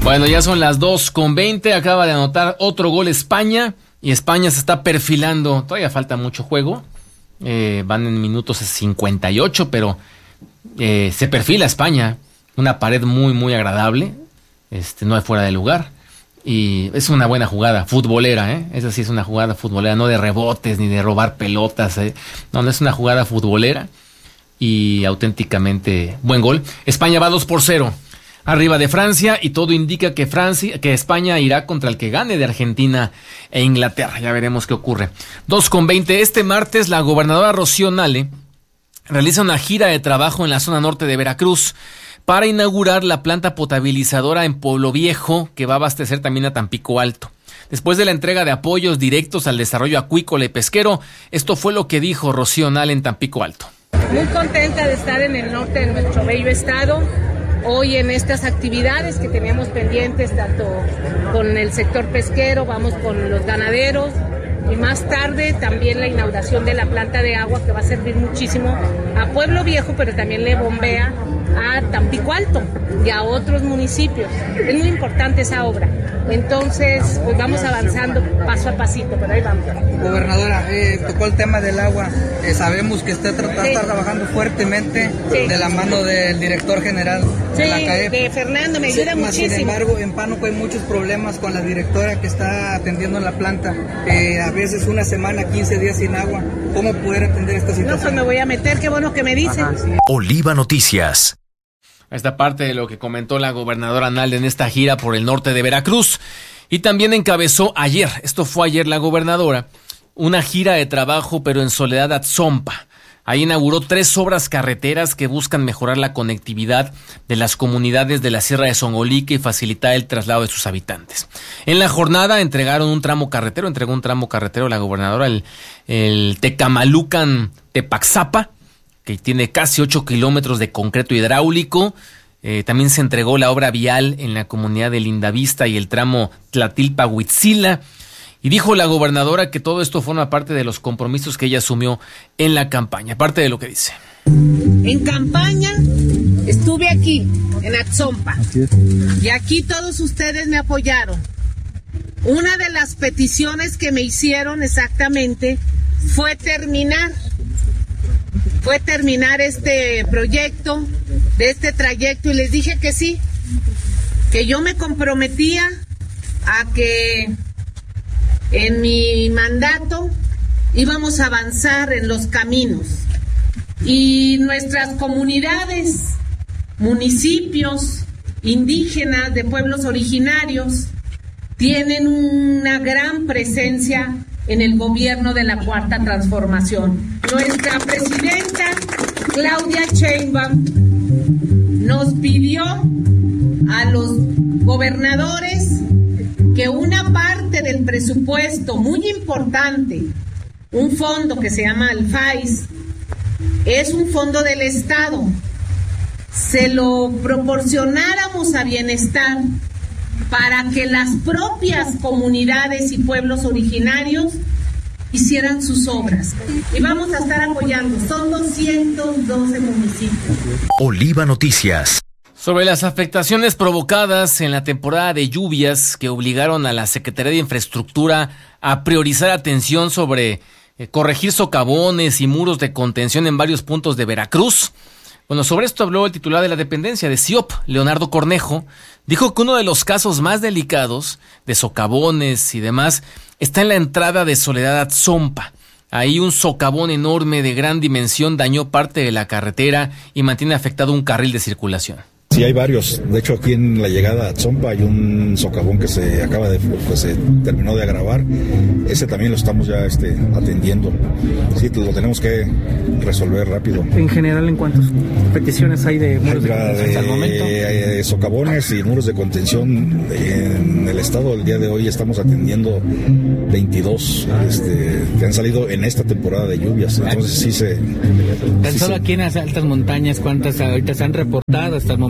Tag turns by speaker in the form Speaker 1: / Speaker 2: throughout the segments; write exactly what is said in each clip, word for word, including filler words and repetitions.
Speaker 1: Bueno, ya son las dos con veinte, acaba de anotar otro gol España y España se está perfilando, todavía falta mucho juego, eh, van en minutos cincuenta y ocho, pero eh, se perfila España, una pared muy muy agradable, este, no hay fuera de lugar y es una buena jugada futbolera, ¿eh? Esa sí es una jugada futbolera, no de rebotes ni de robar pelotas, ¿eh? No, no es una jugada futbolera y auténticamente buen gol. España va dos por cero. Arriba de Francia y todo indica que Francia, que España irá contra el que gane de Argentina e Inglaterra. Ya veremos qué ocurre. dos con veinte. Este martes la gobernadora Rocío Nale realiza una gira de trabajo en la zona norte de Veracruz para inaugurar la planta potabilizadora en Pueblo Viejo que va a abastecer también a Tampico Alto. Después de la entrega de apoyos directos al desarrollo acuícola y pesquero, esto fue lo que dijo Rocío Nale en Tampico Alto.
Speaker 2: Muy contenta de estar en el norte de nuestro bello estado. Hoy en estas actividades que teníamos pendientes, tanto con el sector pesquero, vamos con los ganaderos y más tarde también la inauguración de la planta de agua que va a servir muchísimo a Pueblo Viejo, pero también le bombea a Tampico Alto y a otros municipios. Es muy importante esa obra. Entonces, pues vamos avanzando paso a pasito, pero ahí vamos.
Speaker 3: Gobernadora, eh, tocó el tema del agua. Eh, sabemos que usted está, sí. está trabajando fuertemente sí. de la mano del director general
Speaker 2: sí,
Speaker 3: de la C A E P.
Speaker 2: de Fernando, me ayuda sí, muchísimo.
Speaker 3: Sin embargo, en Pánuco hay muchos problemas con la directora que está atendiendo la planta. Eh, a veces una semana, quince días sin agua. ¿Cómo poder atender esta situación?
Speaker 2: No, pues me voy a meter, qué bueno que me dicen.
Speaker 3: Ajá, sí.
Speaker 4: Oliva Noticias.
Speaker 1: Esta parte de lo que comentó la gobernadora Nale en esta gira por el norte de Veracruz. Y también encabezó ayer, esto fue ayer la gobernadora, una gira de trabajo pero en Soledad Atzompa. Ahí inauguró tres obras carreteras que buscan mejorar la conectividad de las comunidades de la Sierra de Songolica y facilitar el traslado de sus habitantes. En la jornada entregaron un tramo carretero, entregó un tramo carretero la gobernadora, el, el Tecamalucan-Tepaxapa, que tiene casi ocho kilómetros de concreto hidráulico. Eh, también se entregó la obra vial en la comunidad de Lindavista y el tramo Tlatilpa-Huitzila. Y dijo la gobernadora que todo esto forma parte de los compromisos que ella asumió en la campaña. Parte de lo que dice.
Speaker 2: En campaña estuve aquí, en Atzompa. Y aquí todos ustedes me apoyaron. Una de las peticiones que me hicieron exactamente fue terminar. Fue terminar este proyecto, de este trayecto, y les dije que sí, que yo me comprometía a que en mi mandato íbamos a avanzar en los caminos y nuestras comunidades, municipios indígenas de pueblos originarios tienen una gran presencia en el gobierno de la Cuarta Transformación. Nuestra presidenta Claudia Sheinbaum nos pidió a los gobernadores que una parte del presupuesto muy importante, un fondo que se llama el F A I S, es un fondo del Estado, se lo proporcionáramos a Bienestar para que las propias comunidades y pueblos originarios hicieran sus obras. Y vamos a estar apoyando. Son doscientos doce municipios.
Speaker 4: Oliva Noticias.
Speaker 1: Sobre las afectaciones provocadas en la temporada de lluvias que obligaron a la Secretaría de Infraestructura a priorizar atención sobre eh, corregir socavones y muros de contención en varios puntos de Veracruz. Bueno, sobre esto habló el titular de la dependencia de C I O P, Leonardo Cornejo. Dijo que uno de los casos más delicados de socavones y demás está en la entrada de Soledad Atzompa. Ahí un socavón enorme de gran dimensión dañó parte de la carretera y mantiene afectado un carril de circulación.
Speaker 5: Sí, hay varios. De hecho, aquí en la llegada a Atzompa hay un socavón que se acaba de, pues se terminó de agravar. Ese también lo estamos ya este, atendiendo. Sí, lo tenemos que resolver rápido.
Speaker 6: En general, ¿en cuántas peticiones hay de muros de contención hasta el momento?
Speaker 5: De socavones y muros de contención en el estado el día de hoy estamos atendiendo veintidós este, que han salido en esta temporada de lluvias. Entonces sí se...
Speaker 6: Tan
Speaker 5: sí
Speaker 6: solo
Speaker 5: se,
Speaker 6: aquí en las altas montañas, ¿cuántas ahorita se han reportado hasta el momento?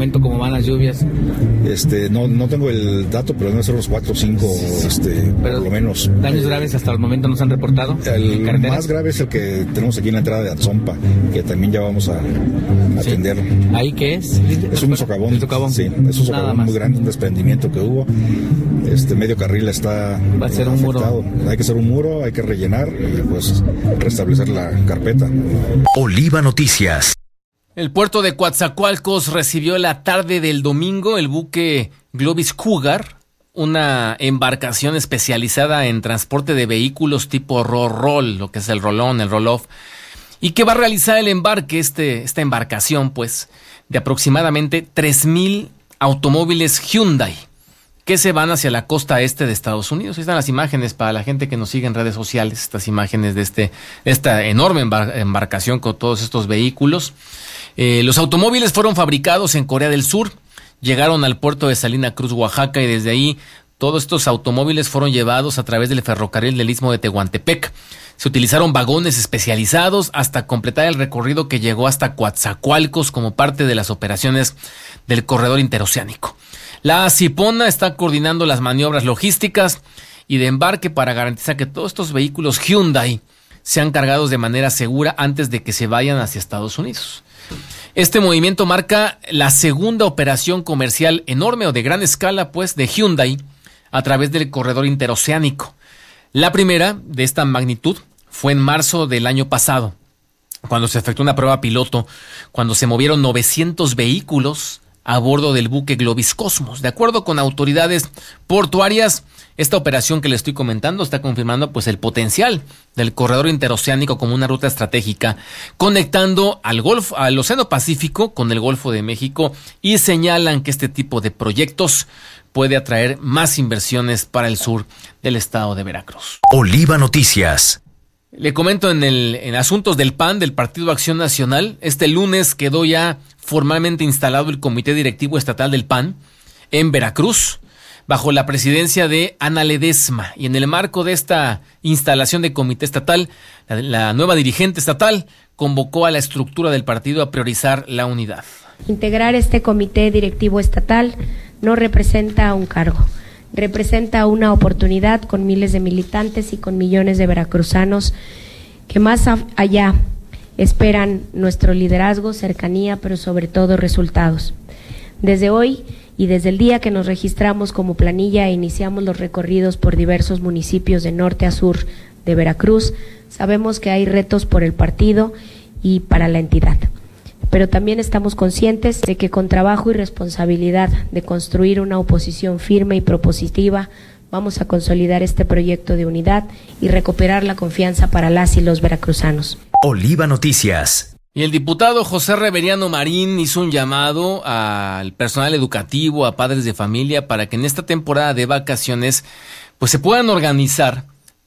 Speaker 6: momento cómo van las lluvias?
Speaker 5: Este, no, no tengo el dato, pero deben ser los cuatro o cinco, este, por lo menos.
Speaker 6: ¿Daños eh, graves hasta el momento no se han reportado?
Speaker 5: El más grave es el que tenemos aquí en la entrada de Atzompa, que también ya vamos a, a
Speaker 6: sí.
Speaker 5: atender.
Speaker 6: ¿Ahí qué es?
Speaker 5: Es un socavón.
Speaker 6: socavón.
Speaker 5: Sí, es un socavón muy grande, un desprendimiento que hubo. Este medio carril está
Speaker 6: Va a ser un
Speaker 5: afectado. Muro. Hay que hacer un muro, hay que rellenar y pues restablecer la carpeta.
Speaker 4: Oliva Noticias.
Speaker 1: El puerto de Coatzacoalcos recibió la tarde del domingo el buque Globis Cougar, una embarcación especializada en transporte de vehículos tipo ro-roll, lo que es el rolón, el roll-off, y que va a realizar el embarque, este, esta embarcación, pues, de aproximadamente tres mil automóviles Hyundai que se van hacia la costa este de Estados Unidos. Ahí están las imágenes para la gente que nos sigue en redes sociales, estas imágenes de este, esta enorme embar- embarcación con todos estos vehículos. Eh, los automóviles fueron fabricados en Corea del Sur, llegaron al puerto de Salina Cruz, Oaxaca, y desde ahí todos estos automóviles fueron llevados a través del ferrocarril del Istmo de Tehuantepec. Se utilizaron vagones especializados hasta completar el recorrido que llegó hasta Coatzacoalcos como parte de las operaciones del corredor interoceánico. La Cipona está coordinando las maniobras logísticas y de embarque para garantizar que todos estos vehículos Hyundai sean cargados de manera segura antes de que se vayan hacia Estados Unidos. Este movimiento marca la segunda operación comercial enorme o de gran escala, pues, de Hyundai a través del corredor interoceánico. La primera de esta magnitud fue en marzo del año pasado, cuando se efectuó una prueba piloto, cuando se movieron novecientos vehículos a bordo del buque Globis Cosmos. De acuerdo con autoridades portuarias, esta operación que le estoy comentando está confirmando pues el potencial del corredor interoceánico como una ruta estratégica, conectando al Golfo, al Océano Pacífico con el Golfo de México, y señalan que este tipo de proyectos puede atraer más inversiones para el sur del estado de Veracruz.
Speaker 4: Oliva Noticias.
Speaker 1: Le comento en el en asuntos del P A N, del Partido Acción Nacional. Este lunes quedó ya formalmente instalado el Comité Directivo Estatal del P A N en Veracruz, bajo la presidencia de Ana Ledesma. Y en el marco de esta instalación de comité estatal, la, la nueva dirigente estatal convocó a la estructura del partido a priorizar la unidad.
Speaker 7: Integrar este comité directivo estatal no representa un cargo, representa una oportunidad con miles de militantes y con millones de veracruzanos que más allá esperan nuestro liderazgo, cercanía, pero sobre todo resultados. Desde hoy y desde el día que nos registramos como planilla e iniciamos los recorridos por diversos municipios de norte a sur de Veracruz, sabemos que hay retos por el partido y para la entidad. Pero también estamos conscientes de que con trabajo y responsabilidad de construir una oposición firme y propositiva, vamos a consolidar este proyecto de unidad y recuperar la confianza para las y los veracruzanos.
Speaker 4: Oliva Noticias.
Speaker 1: Y el diputado José Reveriano Marín hizo un llamado al personal educativo, a padres de familia, para que en esta temporada de vacaciones pues se puedan organizar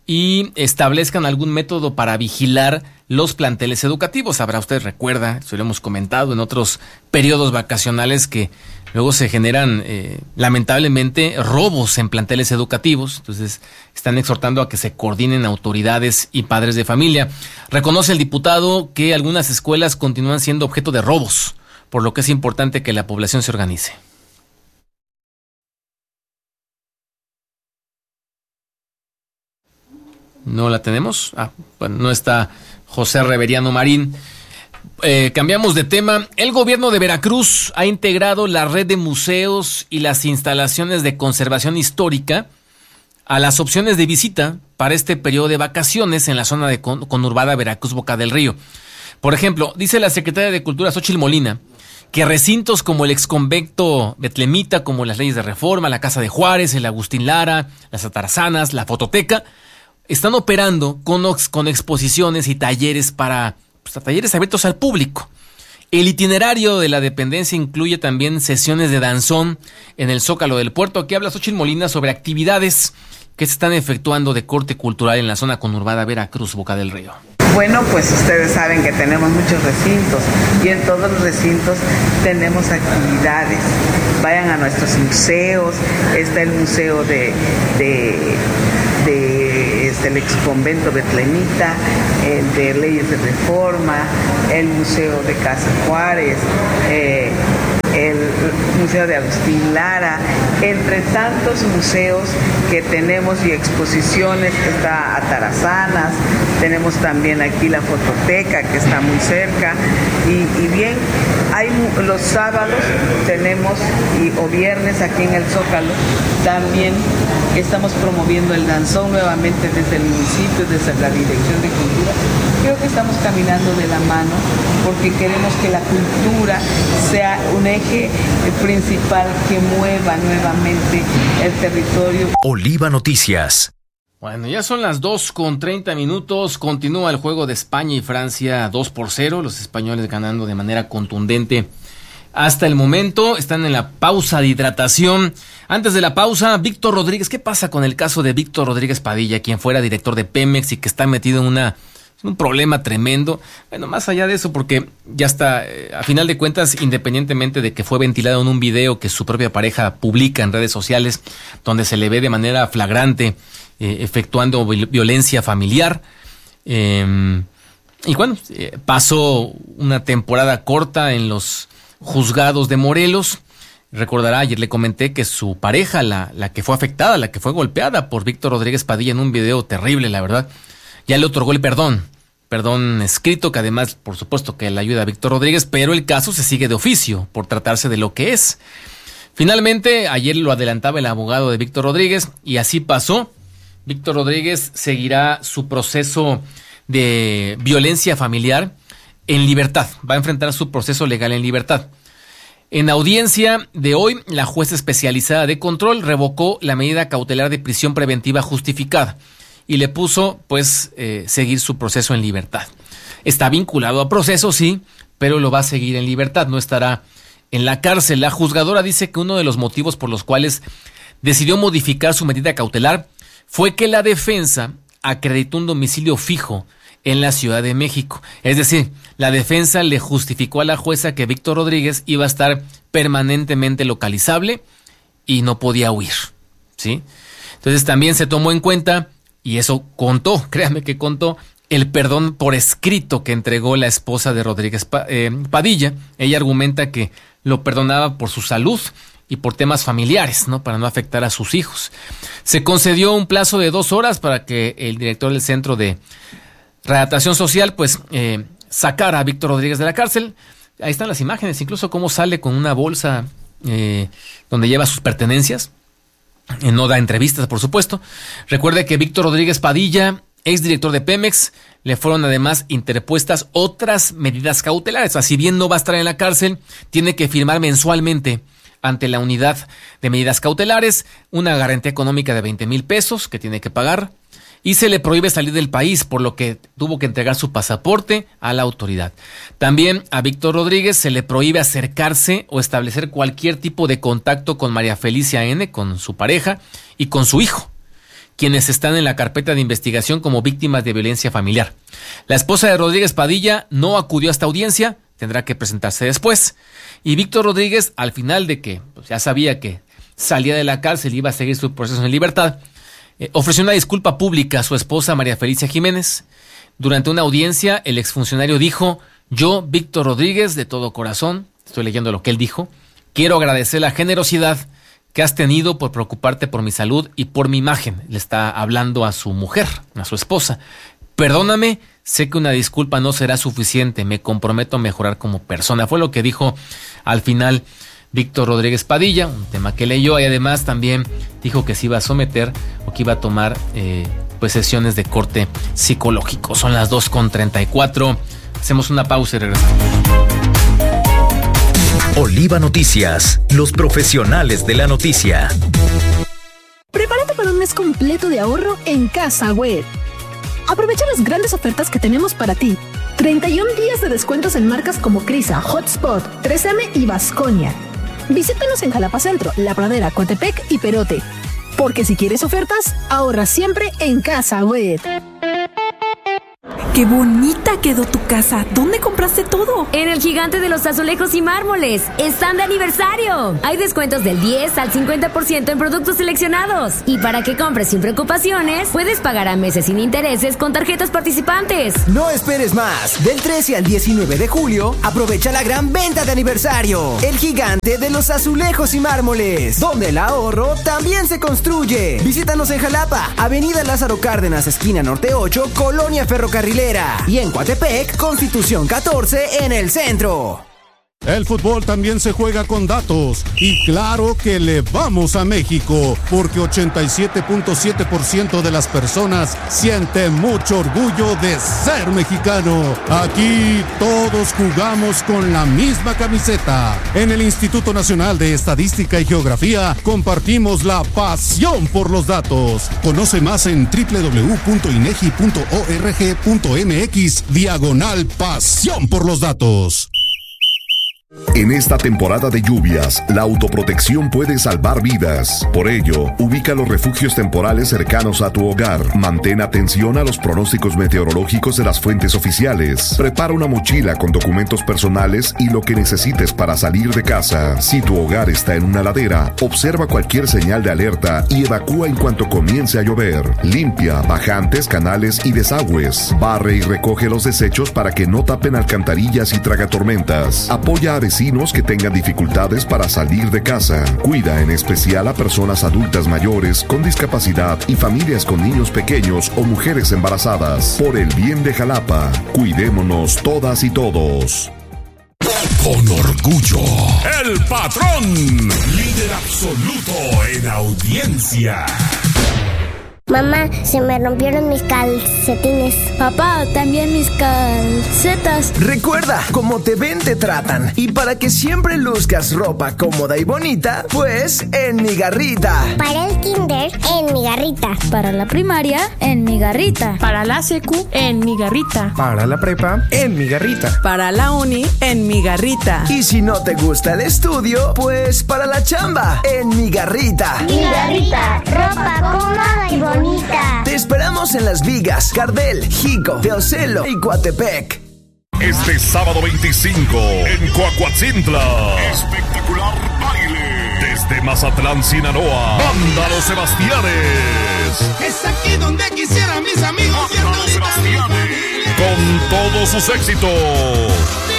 Speaker 1: y establezcan algún método para vigilar los planteles educativos. Habrá, usted recuerda, eso lo hemos comentado en otros periodos vacacionales, que luego se generan eh, lamentablemente robos en planteles educativos. Entonces están exhortando a que se coordinen autoridades y padres de familia. Reconoce el diputado que algunas escuelas continúan siendo objeto de robos, por lo que es importante que la población se organice. ¿No la tenemos? Ah, bueno, no está José Reveriano Marín. Eh, cambiamos de tema. El gobierno de Veracruz ha integrado la red de museos y las instalaciones de conservación histórica a las opciones de visita para este periodo de vacaciones en la zona de con, conurbada Veracruz Boca del Río. Por ejemplo, dice la secretaria de Cultura, Xóchitl Molina, que recintos como el exconvento Betlemita, como las Leyes de Reforma, la Casa de Juárez, el Agustín Lara, las Atarazanas, la Fototeca, están operando con, con exposiciones y talleres para pues, talleres abiertos al público. El itinerario de la dependencia incluye también sesiones de danzón en el Zócalo del Puerto. Aquí habla Xóchitl Molina sobre actividades que se están efectuando de corte cultural en la zona conurbada Veracruz, Boca del Río.
Speaker 8: Bueno, pues ustedes saben que tenemos muchos recintos y en todos los recintos tenemos actividades. Vayan a nuestros museos, está el museo de... de, de el exconvento Betlemita, el de Leyes de Reforma, el Museo de Casa Juárez, eh, el Museo de Agustín Lara, entre tantos museos que tenemos y exposiciones, que está Atarazanas, tenemos también aquí la Fototeca que está muy cerca, y, y bien, hay los sábados tenemos, y, o viernes aquí en el Zócalo, también estamos promoviendo el danzón nuevamente desde el municipio, desde la Dirección de Cultura. Creo que estamos caminando de la mano porque queremos que la cultura sea un eje principal que mueva nuevamente el territorio.
Speaker 4: Oliva Noticias.
Speaker 1: Bueno, ya son las dos con treinta minutos, continúa el juego de España y Francia dos por cero, los españoles ganando de manera contundente hasta el momento, están en la pausa de hidratación. Antes de la pausa, Víctor Rodríguez, ¿qué pasa con el caso de Víctor Rodríguez Padilla, quien fuera director de Pemex y que está metido en una, un problema tremendo? Bueno, más allá de eso, porque ya está, eh, a final de cuentas, independientemente de que fue ventilado en un video que su propia pareja publica en redes sociales, donde se le ve de manera flagrante Eh, efectuando violencia familiar, eh, y bueno, eh, pasó una temporada corta en los juzgados de Morelos. Recordará, ayer le comenté que su pareja, la, la que fue afectada, la que fue golpeada por Víctor Rodríguez Padilla en un video terrible, la verdad, ya le otorgó el perdón, perdón escrito, que además, por supuesto, que le ayuda a Víctor Rodríguez, pero el caso se sigue de oficio, por tratarse de lo que es. Finalmente, ayer lo adelantaba el abogado de Víctor Rodríguez, y así pasó. Víctor Rodríguez seguirá su proceso de violencia familiar en libertad. Va a enfrentar su proceso legal en libertad. En audiencia de hoy, la jueza especializada de control revocó la medida cautelar de prisión preventiva justificada y le puso, pues, eh, seguir su proceso en libertad. Está vinculado a proceso, sí, pero lo va a seguir en libertad, no estará en la cárcel. La juzgadora dice que uno de los motivos por los cuales decidió modificar su medida cautelar fue que la defensa acreditó un domicilio fijo en la Ciudad de México. Es decir, la defensa le justificó a la jueza que Víctor Rodríguez iba a estar permanentemente localizable y no podía huir, ¿sí? Entonces también se tomó en cuenta, y eso contó, créame que contó, el perdón por escrito que entregó la esposa de Rodríguez Padilla. Ella argumenta que lo perdonaba por su salud y por temas familiares, ¿no? Para no afectar a sus hijos. Se concedió un plazo de dos horas para que el director del Centro de Readaptación Social, pues, eh, sacara a Víctor Rodríguez de la cárcel. Ahí están las imágenes, incluso cómo sale con una bolsa eh, donde lleva sus pertenencias. Eh, no da entrevistas, por supuesto. Recuerde que Víctor Rodríguez Padilla, exdirector de Pemex, le fueron además interpuestas otras medidas cautelares. Así bien no va a estar en la cárcel, tiene que firmar mensualmente ante la unidad de medidas cautelares una garantía económica de veinte mil pesos que tiene que pagar, y se le prohíbe salir del país, por lo que tuvo que entregar su pasaporte a la autoridad. También a Víctor Rodríguez se le prohíbe acercarse o establecer cualquier tipo de contacto con María Felicia N., con su pareja, y con su hijo, quienes están en la carpeta de investigación como víctimas de violencia familiar. La esposa de Rodríguez Padilla no acudió a esta audiencia, tendrá que presentarse después. Y Víctor Rodríguez, al final de que pues, ya sabía que salía de la cárcel y iba a seguir su proceso en libertad, eh, ofreció una disculpa pública a su esposa María Felicia Jiménez. Durante una audiencia, el exfuncionario dijo: yo, Víctor Rodríguez, de todo corazón, estoy leyendo lo que él dijo, quiero agradecer la generosidad que has tenido por preocuparte por mi salud y por mi imagen. Le está hablando a su mujer, a su esposa. Perdóname, sé que una disculpa no será suficiente, me comprometo a mejorar como persona. Fue lo que dijo al final Víctor Rodríguez Padilla, un tema que leyó, y además también dijo que se iba a someter o que iba a tomar eh, pues sesiones de corte psicológico. Son las dos con treinta y cuatro, hacemos una pausa y regresamos.
Speaker 4: Oliva Noticias, los profesionales de la noticia.
Speaker 9: Prepárate para un mes completo de ahorro en Casa Web. Aprovecha las grandes ofertas que tenemos para ti. treinta y un días de descuentos en marcas como Crisa, Hotspot, tres eme y Vasconia. Visítanos en Jalapa Centro, La Pradera, Coatepec y Perote. Porque si quieres ofertas, ahorra siempre en Casa Web.
Speaker 10: ¡Qué bonita quedó tu casa! ¿Dónde compraste todo?
Speaker 11: En el Gigante de los Azulejos y Mármoles. ¡Están de aniversario! Hay descuentos del diez al cincuenta por ciento en productos seleccionados. Y para que compres sin preocupaciones, puedes pagar a meses sin intereses con tarjetas participantes.
Speaker 12: No esperes más. Del trece al diecinueve de julio, aprovecha la gran venta de aniversario. El Gigante de los Azulejos y Mármoles, donde el ahorro también se construye. Visítanos en Jalapa, Avenida Lázaro Cárdenas, esquina Norte ocho, Colonia Ferrocarrilera. Y en Coatepec, Constitución catorce en el centro.
Speaker 13: El fútbol también se juega con datos. Y claro que le vamos a México, porque ochenta y siete punto siete por ciento de las personas siente mucho orgullo de ser mexicano. Aquí todos jugamos con la misma camiseta. En el Instituto Nacional de Estadística y Geografía compartimos la pasión por los datos. Conoce más en doble u doble u doble u punto inegi punto org punto mx diagonal pasión por los datos.
Speaker 14: En esta temporada de lluvias, la autoprotección puede salvar vidas. Por ello, ubica los refugios temporales cercanos a tu hogar. Mantén atención a los pronósticos meteorológicos de las fuentes oficiales. Prepara una mochila con documentos personales y lo que necesites para salir de casa. Si tu hogar está en una ladera, observa cualquier señal de alerta y evacúa en cuanto comience a llover. Limpia bajantes, canales y desagües. Barre y recoge los desechos para que no tapen alcantarillas y tragatormentas. Apoya a vecinos que tengan dificultades para salir de casa. Cuida en especial a personas adultas mayores con discapacidad y familias con niños pequeños o mujeres embarazadas. Por el bien de Jalapa, cuidémonos todas y todos.
Speaker 15: Con orgullo, el patrón, líder absoluto en audiencia.
Speaker 16: Mamá, se me rompieron mis calcetines.
Speaker 17: Papá, también mis calcetas.
Speaker 12: Recuerda, como te ven te tratan. Y para que siempre luzcas ropa cómoda y bonita, pues en Mi Garrita.
Speaker 16: Para el kinder, en Mi Garrita.
Speaker 17: Para la primaria, en Mi Garrita.
Speaker 10: Para la secu, en Mi Garrita.
Speaker 12: Para la prepa, en Mi Garrita.
Speaker 10: Para la uni, en Mi Garrita.
Speaker 12: Y si no te gusta el estudio, pues para la chamba, en Mi Garrita.
Speaker 16: Mi Garrita, ropa cómoda y bonita.
Speaker 12: Te esperamos en Las Vigas, Cardel, Jico, Teocelo y Coatepec.
Speaker 15: Este sábado veinticinco en Coahuatzintla. Espectacular baile. Desde Mazatlán, Sinaloa. Banda Los Sebastianes.
Speaker 18: Es aquí donde quisieran mis amigos.
Speaker 15: Banda Los Sebastianes. Con todos sus éxitos.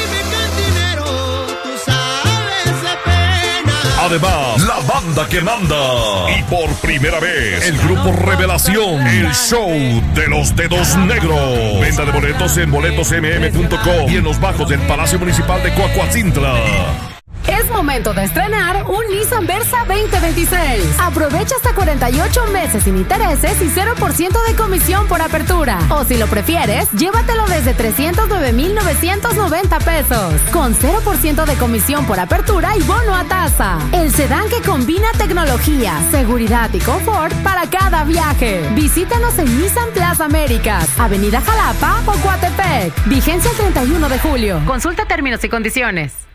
Speaker 15: Además, la banda que manda. Y por primera vez, el grupo Revelación, el show de los dedos negros. Venta de boletos en boletos m m punto com y en los bajos del Palacio Municipal de Coahuatzintla.
Speaker 9: Es momento de estrenar un Nissan Versa veinte veintiséis. Aprovecha hasta cuarenta y ocho meses sin intereses y cero por ciento de comisión por apertura. O si lo prefieres, llévatelo desde trescientos nueve mil novecientos noventa pesos. Con cero por ciento de comisión por apertura y bono a tasa. El sedán que combina tecnología, seguridad y confort para cada viaje. Visítanos en Nissan Plaza Américas, Avenida Jalapa o Coatepec. Vigencia el treinta y uno de julio. Consulta términos y condiciones.